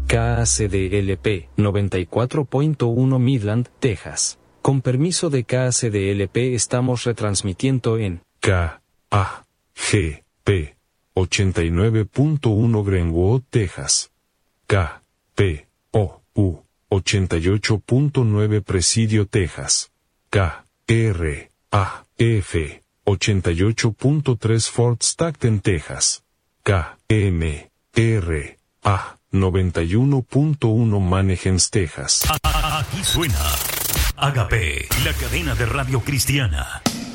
KACDLP 94.1 Midland, Texas. Con permiso de KACDLP estamos retransmitiendo en KAGP 89.1 Greenwood, Texas. KPOU 88.9 Presidio, Texas. KRAF 88.3 Fort Stockton, Texas. KMRA 91.1 Mannheim, Texas. Aquí suena Agape, la cadena de radio cristiana.